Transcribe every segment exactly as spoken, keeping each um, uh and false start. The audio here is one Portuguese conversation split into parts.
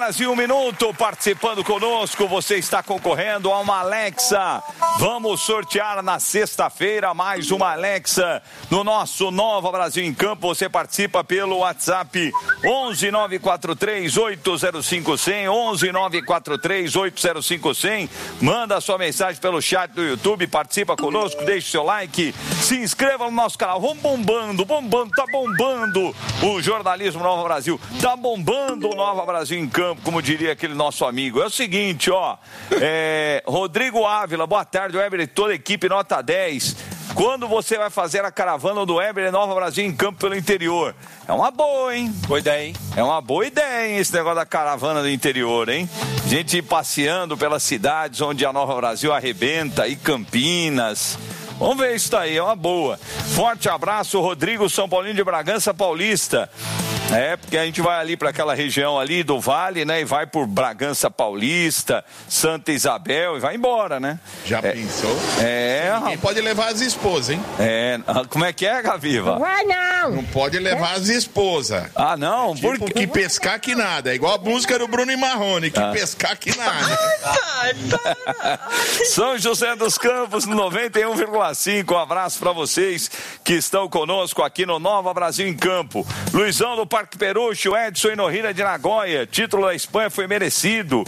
Brasil, um minuto, participando conosco, você está concorrendo a uma Alexa. Vamos sortear na sexta-feira mais uma Alexa no nosso Nova Brasil em Campo. Você participa pelo WhatsApp onze nove quatro três oito zero cinco zero zero, onze nove quatro três oito zero cinco zero zero. Manda sua mensagem pelo chat do YouTube, participa conosco, deixe seu like, se inscreva no nosso canal. Vamos bombando, bombando, tá bombando o jornalismo Nova Brasil, tá bombando o Nova Brasil em Campo, como diria aquele nosso amigo. É o seguinte, ó, é, Rodrigo Ávila, boa tarde, Weber e toda a equipe, nota dez. Quando você vai fazer a caravana do Weber Nova Brasil em Campo pelo interior? É uma boa, hein? Boa ideia, hein? É uma boa ideia, hein, esse negócio da caravana do interior, hein? Gente passeando pelas cidades onde a Nova Brasil arrebenta, aí Campinas. Vamos ver isso daí, é uma boa. Forte abraço, Rodrigo São Paulino de Bragança Paulista. É, porque a gente vai ali para aquela região ali do Vale, né? E vai por Bragança Paulista, Santa Isabel e vai embora, né? Já é, pensou? É. Ninguém pode levar as esposas, hein? É. Como é que é, Gaviva? Não vai não. Não pode levar as esposas. Ah, não? Tipo, Por que pescar que nada. É igual a música do Bruno e Marrone, que ah. pescar que nada. São José dos Campos, no noventa e um vírgula cinco. Um abraço para vocês que estão conosco aqui no Nova Brasil em Campo. Luizão do Parque Perucho, Edson Inohira de Nagoya, título da Espanha foi merecido.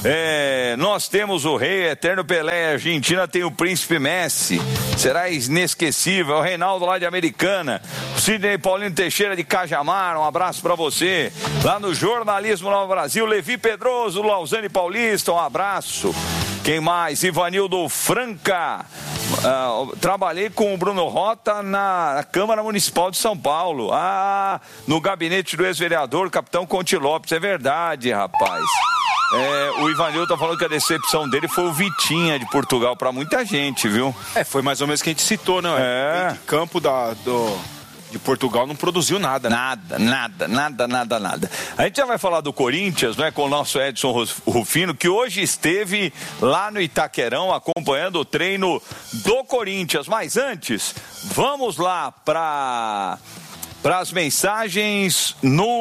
É, nós temos o rei eterno Pelé, a Argentina tem o príncipe Messi, será inesquecível. O Reinaldo lá de Americana, o Sidney Paulino Teixeira de Cajamar, um abraço pra você. Lá no Jornalismo Nova Brasil, Levi Pedroso, Lausanne Paulista, um abraço. Quem mais? Ivanildo Franca. Uh, trabalhei com o Bruno Rota na, na Câmara Municipal de São Paulo. Ah, no gabinete do ex-vereador, Capitão Conte Lopes. É verdade, rapaz. É, o Ivanildo tá falando que a decepção dele foi o Vitinha de Portugal, pra muita gente, viu? É, foi mais ou menos o que a gente citou, né? É. O campo da... do... de Portugal não produziu nada. Né? Nada, nada, nada, nada, nada. A gente já vai falar do Corinthians, né, com o nosso Edson Rufino, que hoje esteve lá no Itaquerão acompanhando o treino do Corinthians. Mas antes, vamos lá para para as mensagens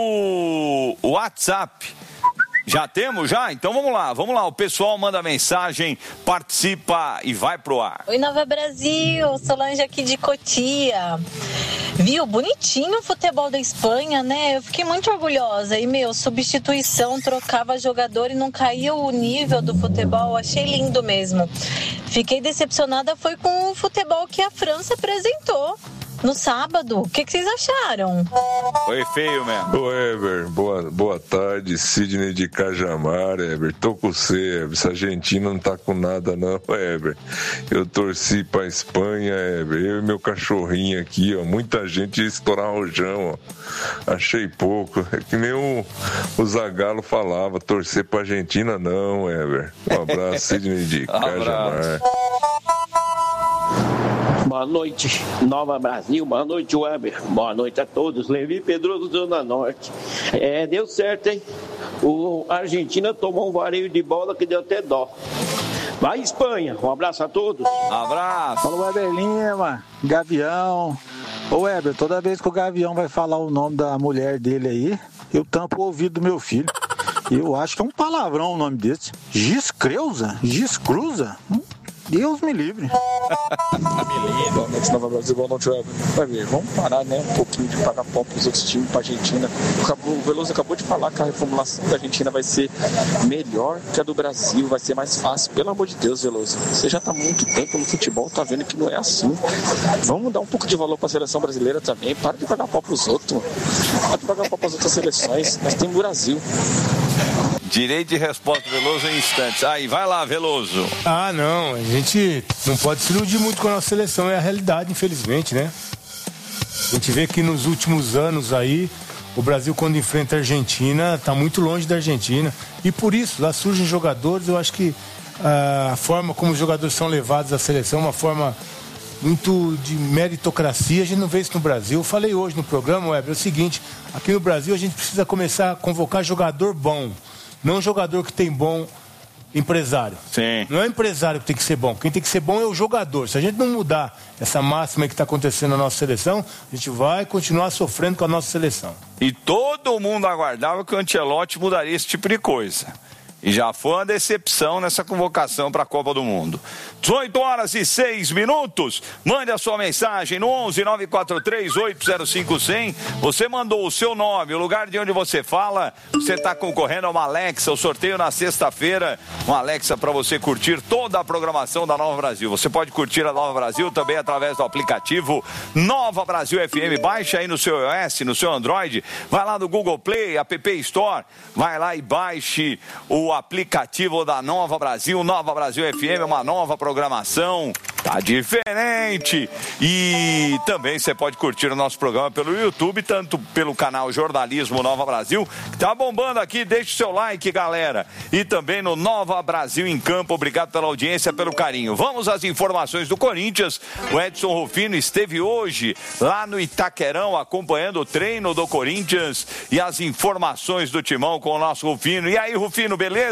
no WhatsApp. Já temos, já? Então vamos lá, vamos lá. O pessoal manda mensagem, participa e vai pro ar. Oi, Nova Brasil, Solange aqui de Cotia. Viu? Bonitinho o futebol da Espanha, né? Eu fiquei muito orgulhosa. E, meu, substituição, trocava jogador e não caía o nível do futebol. Achei lindo mesmo. Fiquei decepcionada foi com o futebol que a França apresentou no sábado. O que, que vocês acharam? Foi feio mesmo. Ô, Eber, boa, boa tarde. Sidney de Cajamar, Eber. Tô com você, Eber. Essa Argentina não tá com nada, não, Eber. Eu torci pra Espanha, Eber. Eu e meu cachorrinho aqui, ó. Muita gente ia estourar rojão, ó. Achei pouco. É que nem o, o Zagallo falava, torcer pra Argentina, não, Eber. Um abraço, Sidney de Cajamar. Boa noite, Nova Brasil. Boa noite, Weber. Boa noite a todos. Levi Pedroso, Zona Norte. É, deu certo, hein? O a Argentina tomou um vareio de bola que deu até dó. Vai, Espanha. Um abraço a todos. Abraço. Fala, Weber Lima, Gavião. Ô, Weber, toda vez que o Gavião vai falar o nome da mulher dele aí, eu tampo o ouvido do meu filho. Eu acho que é um palavrão o nome desse. Giscreuza? Giscruza? Hum? Deus me livre. Boa noite, Nova Brasil. Boa noite, Weber. Vai ver, vamos parar, né? Um pouquinho de pagar pau pros outros times, pra Argentina. O Veloso acabou de falar que a reformulação da Argentina vai ser melhor que a do Brasil, vai ser mais fácil. Pelo amor de Deus, Veloso. Você já tá há muito tempo no futebol, tá vendo que não é assim. Vamos dar um pouco de valor pra seleção brasileira também. Para de pagar pau pros outros. Para de pagar pau pras outras seleções. Nós temos o Brasil. Direito de resposta, Veloso, em instantes. Aí, vai lá, Veloso. Ah, não. A gente não pode se iludir muito com a nossa seleção. É a realidade, infelizmente, né? A gente vê que nos últimos anos aí, o Brasil, quando enfrenta a Argentina, está muito longe da Argentina. E por isso, lá surgem jogadores. Eu acho que a forma como os jogadores são levados à seleção é uma forma muito de meritocracia. A gente não vê isso no Brasil. Eu falei hoje no programa, Weber, é o seguinte: aqui no Brasil a gente precisa começar a convocar jogador bom. Não jogador que tem bom empresário. Sim. Não é o empresário que tem que ser bom. Quem tem que ser bom é o jogador. Se a gente não mudar essa máxima que está acontecendo na nossa seleção, a gente vai continuar sofrendo com a nossa seleção. E todo mundo aguardava que o Ancelotti mudaria esse tipo de coisa. E já foi uma decepção nessa convocação para a Copa do Mundo. dezoito horas e seis minutos. Mande a sua mensagem no onze nove quatro três oito zero cinco zero zero. Você mandou o seu nome, o lugar de onde você fala. Você está concorrendo a uma Alexa. O sorteio na sexta-feira. Uma Alexa para você curtir toda a programação da Nova Brasil. Você pode curtir a Nova Brasil também através do aplicativo Nova Brasil F M. Baixa aí no seu iOS, no seu Android. Vai lá no Google Play, App Store. Vai lá e baixe o aplicativo da Nova Brasil, Nova Brasil F M, uma nova programação, tá diferente. E também você pode curtir o nosso programa pelo YouTube, tanto pelo canal Jornalismo Nova Brasil, que tá bombando aqui, deixe o seu like, galera, e também no Nova Brasil em Campo. Obrigado pela audiência, pelo carinho. Vamos às informações do Corinthians. O Edson Rufino esteve hoje lá no Itaquerão acompanhando o treino do Corinthians e as informações do Timão com o nosso Rufino. E aí, Rufino, beleza?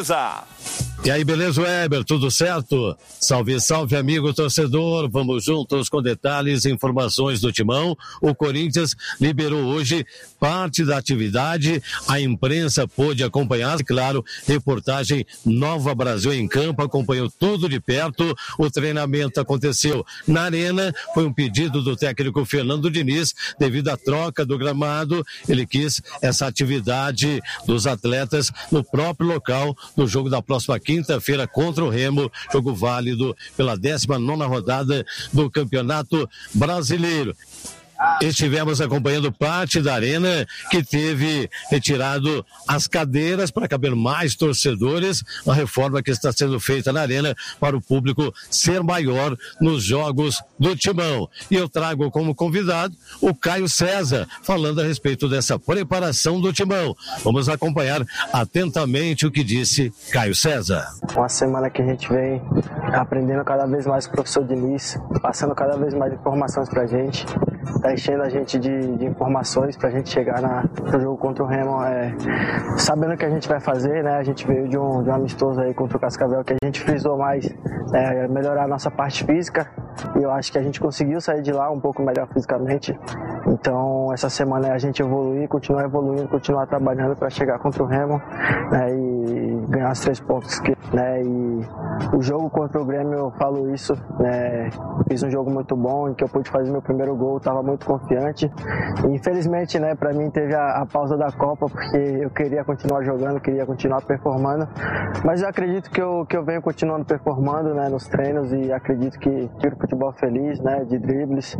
E aí, beleza, Weber? Tudo certo? Salve, salve, amigo torcedor. Vamos juntos com detalhes e informações do Timão. O Corinthians liberou hoje parte da atividade. A imprensa pôde acompanhar, claro, reportagem Nova Brasil em Campo, acompanhou tudo de perto. O treinamento aconteceu na Arena. Foi um pedido do técnico Fernando Diniz, devido à troca do gramado. Ele quis essa atividade dos atletas no próprio local, no jogo da próxima quinta-feira contra o Remo, jogo válido pela décima nona rodada do Campeonato Brasileiro. Estivemos acompanhando parte da arena que teve retirado as cadeiras para caber mais torcedores, a reforma que está sendo feita na arena para o público ser maior nos jogos do Timão. E eu trago como convidado o Caio César, falando a respeito dessa preparação do Timão. Vamos acompanhar atentamente o que disse Caio César. Uma semana que a gente vem aprendendo cada vez mais com o professor Diniz, passando cada vez mais informações para a gente. Está enchendo a gente de, de informações para a gente chegar na, no jogo contra o Remo, é, sabendo o que a gente vai fazer, né? A gente veio de um, de um amistoso aí contra o Cascavel que a gente frisou mais, é, melhorar a nossa parte física, e eu acho que a gente conseguiu sair de lá um pouco melhor fisicamente. Então essa semana é a gente evoluir, continuar evoluindo, continuar trabalhando para chegar contra o Remo, né, e ganhar os três pontos. Que, né, e o jogo contra o Grêmio, eu falo isso, né, fiz um jogo muito bom em que eu pude fazer meu primeiro gol, estava muito confiante. E, infelizmente, né, para mim teve a, a pausa da Copa, porque eu queria continuar jogando, queria continuar performando, mas eu acredito que eu, que eu venho continuando performando, né, nos treinos, e acredito que tiro futebol feliz, né, de dribles,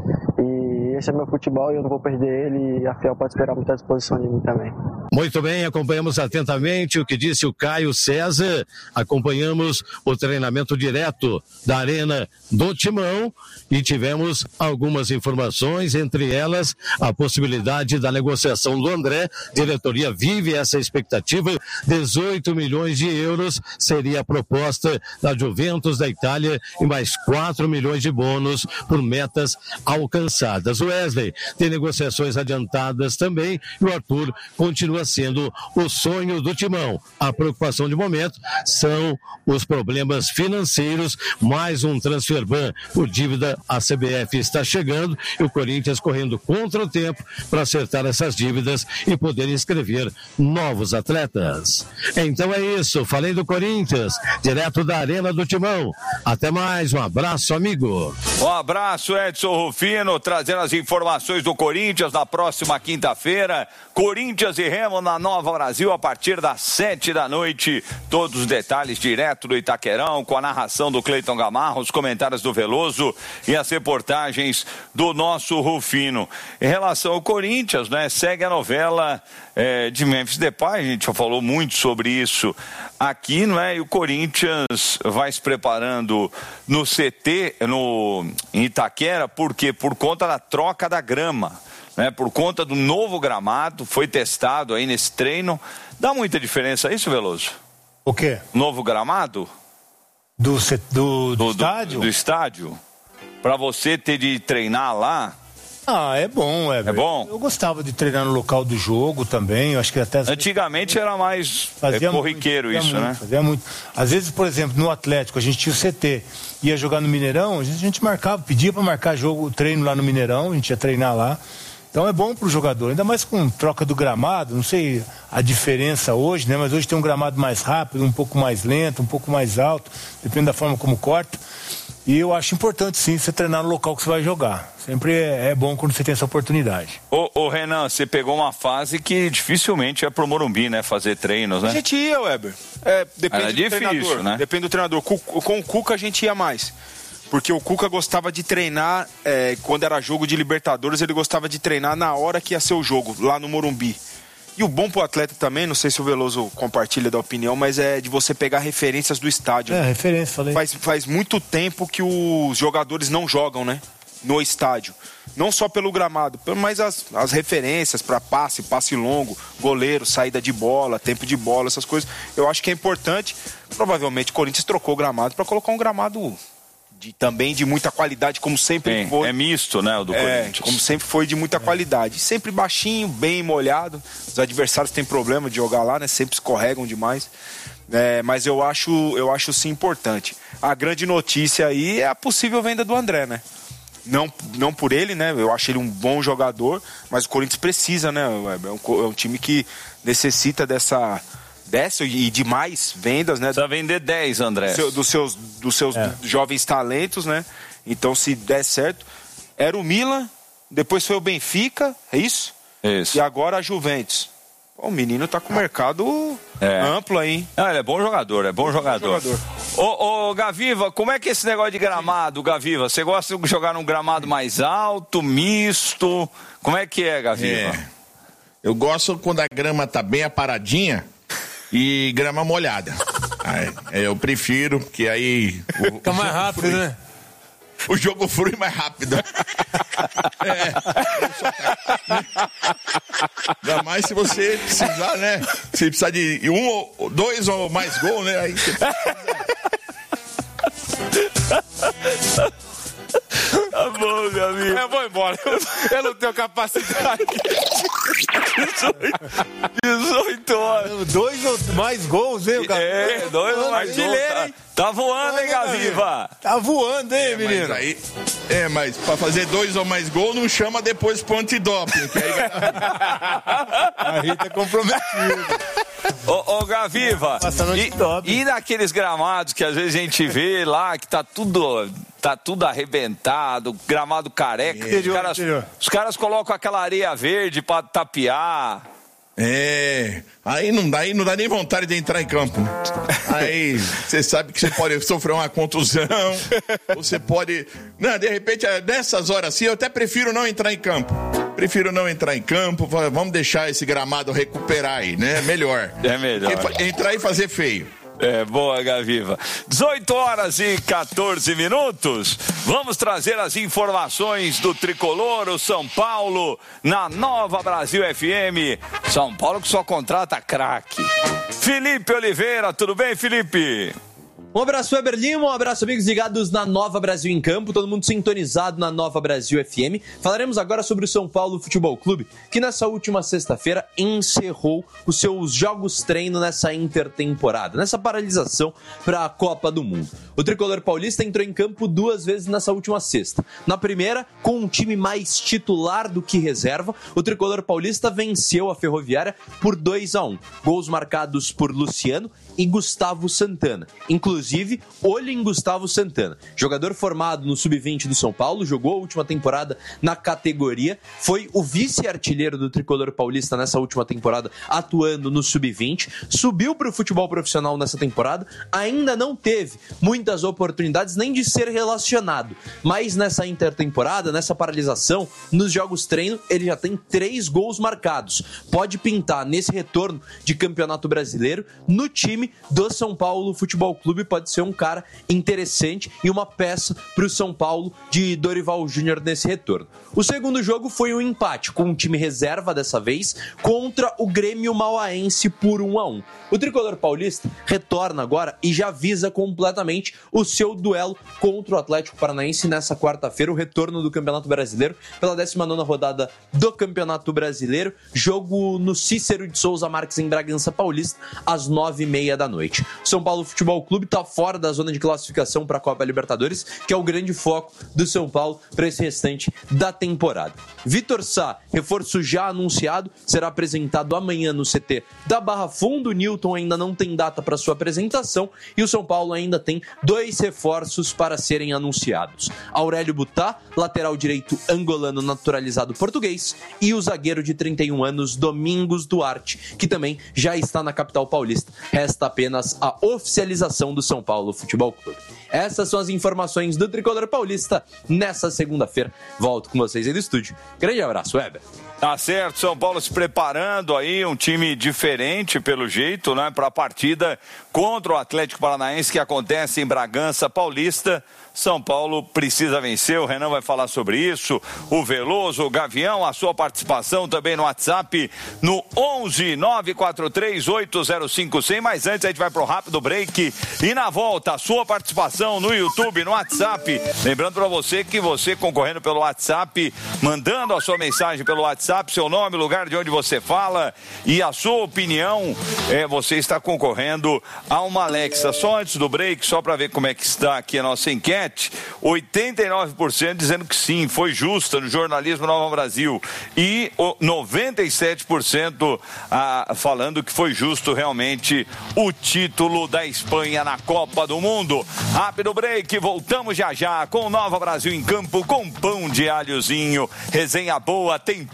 e esse é meu futebol e eu não vou perder ele, e a Fiel pode esperar muita disposição de mim também. Muito bem, acompanhamos atentamente o que disse o Caio César, acompanhamos o treinamento direto da Arena do Timão e tivemos algumas informações, entre elas a possibilidade da negociação do André. Diretoria vive essa expectativa, dezoito milhões de euros seria a proposta da Juventus da Itália e mais quatro milhões de bônus por metas alcançadas. O Wesley tem negociações adiantadas também e o Arthur continua sendo o sonho do Timão. A preocupação de momento são os problemas financeiros, mais um transfer ban por dívida, a C B F está chegando e o Corinthians correndo contra o tempo para acertar essas dívidas e poder inscrever novos atletas. Então é isso, falei do Corinthians, direto da Arena do Timão. Até mais, um abraço, amigo. Um abraço, Edson Rufino, trazendo as informações do Corinthians na próxima quinta-feira. Corinthians e Remo na Nova Brasil a partir das sete da noite. Todos os detalhes direto do Itaquerão, com a narração do Cleiton Gamarra, os comentários do Veloso e as reportagens do nosso Rufino. Em relação ao Corinthians, né, segue a novela é, de Memphis Depay, a gente já falou muito sobre isso aqui, não é? E o Corinthians vai se preparando no C T, no, em Itaquera, por quê? Por conta da troca da grama. Né, por conta do novo gramado, foi testado aí nesse treino. Dá muita diferença isso, Veloso? O quê? Novo gramado? Do, do, do, do do estádio? Do, do estádio. Para você ter de treinar lá, Ah, é bom, é. É bom? Eu gostava de treinar no local do jogo também, eu acho que até... Antigamente era mais fazia é, corriqueiro muito, isso, muito, né? Fazia muito. Às vezes, por exemplo, no Atlético, a gente tinha o C T, ia jogar no Mineirão, a gente, a gente marcava, pedia para marcar jogo, treino lá no Mineirão, a gente ia treinar lá. Então é bom para o jogador, ainda mais com troca do gramado, não sei a diferença hoje, né? Mas hoje tem um gramado mais rápido, um pouco mais lento, um pouco mais alto, depende da forma como corta. E eu acho importante, sim, você treinar no local que você vai jogar. Sempre é, é bom quando você tem essa oportunidade. Ô, ô, Renan, você pegou uma fase que dificilmente ia pro Morumbi, né? Fazer treinos, né? A gente ia, Weber. É, depende Era do difícil, treinador. Né? Depende do treinador. Com, com o Cuca a gente ia mais. Porque o Cuca gostava de treinar, é, quando era jogo de Libertadores, ele gostava de treinar na hora que ia ser o jogo, lá no Morumbi. E o bom pro atleta também, não sei se o Veloso compartilha da opinião, mas é de você pegar referências do estádio. É, referência, falei. Faz, faz muito tempo que os jogadores não jogam, né? No estádio. Não só pelo gramado, mas as, as referências para passe, passe longo, goleiro, saída de bola, tempo de bola, essas coisas. Eu acho que é importante. Provavelmente o Corinthians trocou o gramado para colocar um gramado... De, também de muita qualidade, como sempre Sim, foi. É misto, né, o do é, Corinthians. Como sempre foi, de muita qualidade. Sempre baixinho, bem molhado. Os adversários têm problema de jogar lá, né? Sempre escorregam demais. É, mas eu acho, eu acho sim importante. A grande notícia aí é a possível venda do André, né? Não, não por ele, né? Eu acho ele um bom jogador, mas o Corinthians precisa, né? É um, é um time que necessita dessa... dessa e de mais vendas, né? Precisa vender dez, André. Do, dos seus, dos seus é. jovens talentos, né? Então, se der certo, era o Milan, depois foi o Benfica, é isso? Isso. E agora a Juventus. O menino tá com o mercado é. amplo aí, hein? Ah, ele é bom jogador, é bom jogador. jogador. Ô, ô, Gaviva, como é que é esse negócio de gramado, Gaviva? Você gosta de jogar num gramado mais alto, misto? Como é que é, Gaviva? É. Eu gosto quando a grama tá bem aparadinha e grama molhada. Aí, eu prefiro, porque aí... O, Fica mais rápido, flui, né? O jogo flui mais rápido. É. Ainda mais se você precisar, né? Se precisar de um, ou dois ou mais gols, né? Aí você precisa... Tá bom, meu amigo. Eu vou embora. Eu não tenho capacidade. dezoito horas. Dois ou mais gols, hein, cara? É, dois ou mais gols. Tá, tá voando, hein, Gaviva? Tá voando, hein, é, menino? Mas aí, é, mas pra fazer dois ou mais gols, não chama depois pro antidoping. Que aí... A gente é comprometido. Ô, ô, Gaviva, e, e naqueles gramados que às vezes a gente vê lá, que tá tudo... Tá tudo arrebentado, gramado careca. É. Os, caras, os caras colocam aquela areia verde pra tapear. É, aí não dá, aí não dá nem vontade de entrar em campo. Aí você sabe que você pode sofrer uma contusão, você pode... Não, de repente, nessas horas assim, eu até prefiro não entrar em campo. Prefiro não entrar em campo, vamos deixar esse gramado recuperar aí, né? Melhor. É melhor. Porque entrar e fazer feio. É, boa, Gaviva. dezoito horas e quatorze minutos. Vamos trazer as informações do Tricolor, o São Paulo, na Nova Brasil F M. São Paulo que só contrata craque. Felipe Oliveira, tudo bem, Felipe? Um abraço, Weber Lima, um abraço, amigos ligados na Nova Brasil em Campo, todo mundo sintonizado na Nova Brasil F M. Falaremos agora sobre o São Paulo Futebol Clube, que nessa última sexta-feira encerrou os seus jogos treino nessa intertemporada, nessa paralisação para a Copa do Mundo. O tricolor paulista entrou em campo duas vezes nessa última sexta. Na primeira, com um time mais titular do que reserva, o tricolor paulista venceu a Ferroviária por dois a um. Gols marcados por Luciano e Gustavo Santana. Inclusive, olho em Gustavo Santana. Jogador formado no sub vinte do São Paulo, jogou a última temporada na categoria, foi o vice-artilheiro do tricolor paulista nessa última temporada, atuando no sub vinte, subiu para o futebol profissional nessa temporada, ainda não teve muitas oportunidades nem de ser relacionado, mas nessa intertemporada, nessa paralisação, nos jogos treino, ele já tem três gols marcados. Pode pintar nesse retorno de campeonato brasileiro no time do São Paulo Futebol Clube pode ser um cara interessante e uma peça para o São Paulo de Dorival Júnior nesse retorno. O segundo jogo foi um empate, com um time reserva dessa vez, contra o Grêmio Mauaense por um a um. O tricolor paulista retorna agora e já visa completamente o seu duelo contra o Atlético Paranaense nessa quarta-feira, o retorno do Campeonato Brasileiro pela décima nona rodada do Campeonato Brasileiro, jogo no Cícero de Souza Marques em Bragança Paulista, às nove e meia da noite. O São Paulo Futebol Clube está fora da zona de classificação para a Copa Libertadores, que é o grande foco do São Paulo para esse restante da temporada. Vitor Sá, reforço já anunciado, será apresentado amanhã no C T da Barra Funda. O Newton ainda não tem data para sua apresentação e o São Paulo ainda tem dois reforços para serem anunciados. Aurélio Butá, lateral direito angolano naturalizado português, e o zagueiro de trinta e um anos, Domingos Duarte, que também já está na capital paulista. Resta apenas a oficialização do São Paulo Futebol Clube. Essas são as informações do Tricolor Paulista nessa segunda-feira. Volto com vocês aí do estúdio. Grande abraço, Weber. Tá certo, São Paulo se preparando aí, um time diferente pelo jeito, né, para a partida contra o Atlético Paranaense que acontece em Bragança Paulista. São Paulo precisa vencer, o Renan vai falar sobre isso, o Veloso, o Gavião, a sua participação também no WhatsApp no onze nove quatro três oito zero cinco cem, mas antes a gente vai pro rápido break e na volta a sua participação no YouTube, no WhatsApp, lembrando para você que você concorrendo pelo WhatsApp, mandando a sua mensagem pelo WhatsApp, seu nome, lugar de onde você fala e a sua opinião, é, você está concorrendo a uma Alexa. Só antes do break, só para ver como é que está aqui a nossa enquete, oitenta e nove por cento dizendo que sim, foi justa no jornalismo Nova Brasil e noventa e sete por cento ah, falando que foi justo realmente o título da Espanha na Copa do Mundo. Rápido break, voltamos já já com Nova Brasil em Campo, com pão de alhozinho, resenha boa, tem